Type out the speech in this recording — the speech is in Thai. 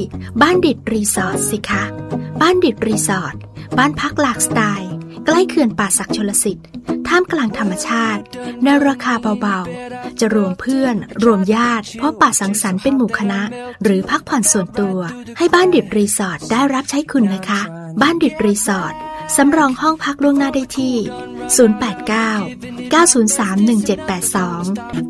บ้านดิดรีสอร์ทสิคะบ้านดิดรีสอร์ทบ้านพักหลากสไตล์ใกล้เขื่อนป่าสักชลสิทธิ์ท่ามกลางธรรมชาติในราคาเบาๆจะรวมเพื่อนรวมญาติพบปะสังสรรค์เป็นหมู่คณะหรือพักผ่อนส่วนตัวให้บ้านดิดรีสอร์ทได้รับใช้คุณนะคะบ้านดิดรีสอร์ทสำรองห้องพักล่วงหน้าได้ที่089 903 1782